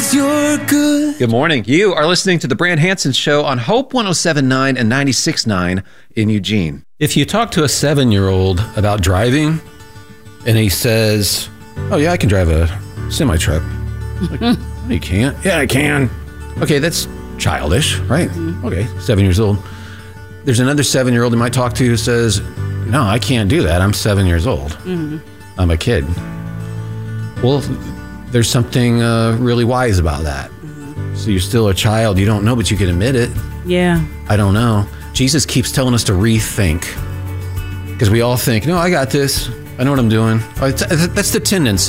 'cause you're good. Good morning. You are listening to the Brand Hansen Show on Hope 107.9 and 96.9 in Eugene. If you talk to a 7-year-old about driving and he says, oh yeah, I can drive a semi-truck. Like, no, you can't. Yeah, I can. Okay, that's childish, right? Okay, 7 years old. There's another 7-year-old you might talk to who says, no, I can't do that. I'm 7 years old. I'm a kid. Well, there's something really wise about that. So you're still a child. You don't know, but you can admit it. Yeah. I don't know. Jesus keeps telling us to rethink. Because we all think, no, I got this. I know what I'm doing. That's the tendency.